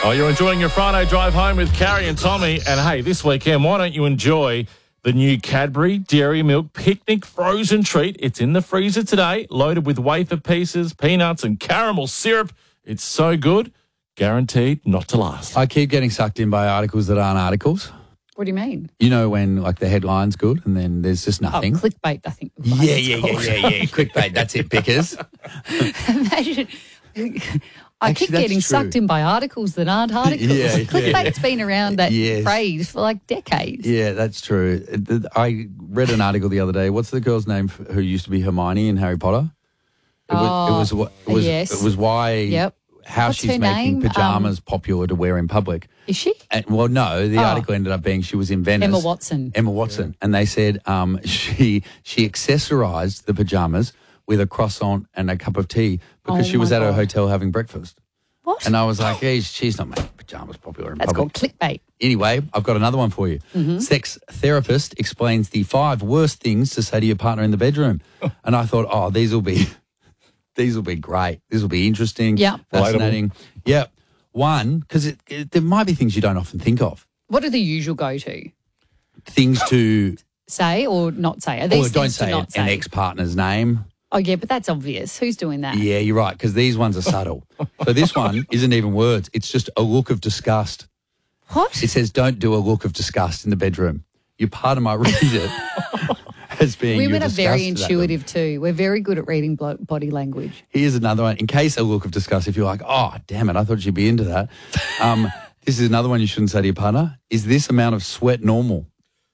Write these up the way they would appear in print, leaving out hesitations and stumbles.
Oh, you're enjoying your Friday drive home with Carrie and Tommy. And hey, this weekend, why don't you enjoy the new Cadbury Dairy Milk Picnic Frozen Treat? It's in the freezer today, loaded with wafer pieces, peanuts and caramel syrup. It's so good, guaranteed not to last. I keep getting sucked in by articles that aren't articles. What do you mean? You know when like the headline's good and then there's just nothing? Oh, clickbait, I think. Yeah. Clickbait, that's it, Pickers. Imagine. I keep getting sucked in by articles that aren't articles. Clickbait's been around that phrase for like decades. Yeah, that's true. I read an article the other day. What's the girl's name who used to be Hermione in Harry Potter? It was why how What's she's making pajamas popular to wear in public. Is she? Well, no. The article ended up being she was in Venice. Emma Watson. Yeah. And they said she accessorised the pajamas with a croissant and a cup of tea because she was at her hotel having breakfast. What? And I was like, hey, she's not making pajamas popular in public. That's called clickbait. Anyway, I've got another one for you. Mm-hmm. Sex therapist explains the 5 worst things to say to your partner in the bedroom. And I thought, these will be great. This will be interesting. Yeah. Fascinating. Yeah. One, because there might be things you don't often think of. What are the usual go-to? Things to say or not say? Are these don't things say to not say? an ex-partner's name. Oh, yeah, but that's obvious. Who's doing that? Yeah, you're right, because these ones are subtle. So this one isn't even words. It's just a look of disgust. What? It says, don't do a look of disgust in the bedroom. Your partner might read it as being Women are very intuitive intuitive too. We're very good at reading body language. Here's another one. In case a look of disgust, if you're like, oh, damn it, I thought you'd be into that. This is another one you shouldn't say to your partner. Is this amount of sweat normal?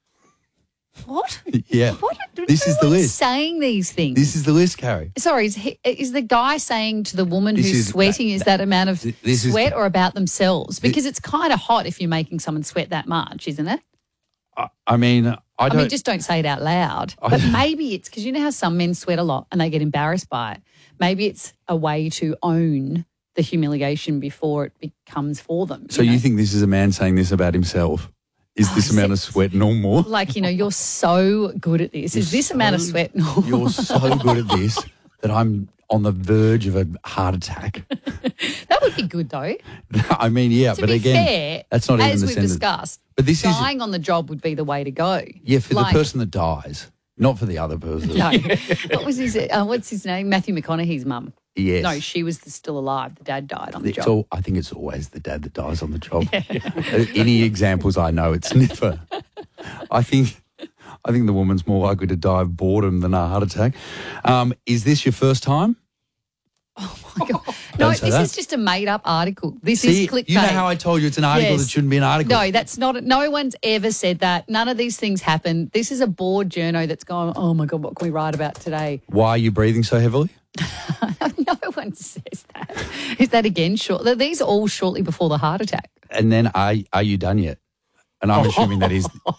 What? Yeah. What? This is the list. Saying these things. This is the list, Carrie. Sorry, is the guy saying to the woman who's sweating, is that amount of sweat or about themselves? Because it's kind of hot if you're making someone sweat that much, isn't it? I mean, just don't say it out loud. But maybe it's because you know how some men sweat a lot and they get embarrassed by it. Maybe it's a way to own the humiliation before it becomes for them. So you think this is a man saying this about himself? Is this amount of sweat normal? Like, you're so good at this. Is this amount of sweat normal? You're so good at this that I'm on the verge of a heart attack. That would be good, though. I mean, yeah, to but be again, fair, that's not even as the we've sentence. discussed. But this dying on the job would be the way to go. Yeah, for the person that dies, not for the other person. No. What was what's his name? Matthew McConaughey's mum. Yes. No, she was still alive. The dad died on the job. I think it's always the dad that dies on the job. Any examples I know, it's never. I think the woman's more likely to die of boredom than a heart attack. Is this your first time? Oh, my God. No, this is just a made-up article. This is clickbait. You know how I told you it's an article that shouldn't be an article? No, that's not. No one's ever said that. None of these things happen. This is a bored journo that's gone, oh, my God, what can we write about today? Why are you breathing so heavily? No one says that. Is that again short? Are these all shortly before the heart attack? And then are you done yet? And I'm assuming that is